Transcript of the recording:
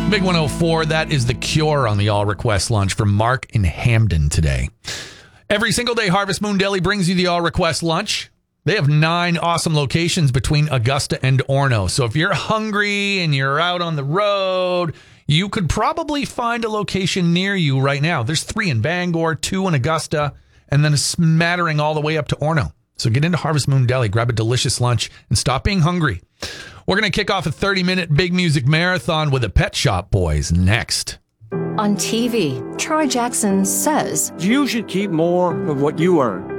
Big 104, that is The Cure on the All Request Lunch from Mark in Hamden today. Every single day, Harvest Moon Deli brings you the All Request Lunch. They have 9 awesome locations between Augusta and Orono. So if you're hungry and you're out on the road, you could probably find a location near you right now. There's 3 in Bangor, 2 in Augusta, and then a smattering all the way up to Orono. So get into Harvest Moon Deli, grab a delicious lunch, and stop being hungry. We're going to kick off a 30-minute big music marathon with the Pet Shop Boys next. On TV, Troy Jackson says, You should keep more of what you earn.